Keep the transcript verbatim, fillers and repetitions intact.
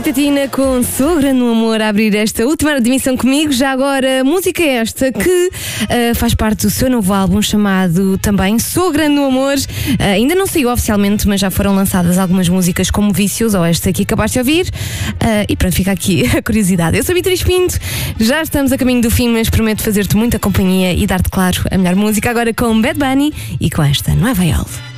Rita Tina com Sogra no Amor a abrir esta última dimensão comigo. Já agora, música esta que uh, faz parte do seu novo álbum chamado também Sogra no Amor. Uh, ainda não saiu oficialmente, mas já foram lançadas algumas músicas como Vícios ou esta que acabaste de ouvir. Uh, e pronto, fica aqui a curiosidade. Eu sou a Beatriz Pinto, já estamos a caminho do fim, mas prometo fazer-te muita companhia e dar-te, claro, a melhor música agora com Bad Bunny e com esta Nueva York.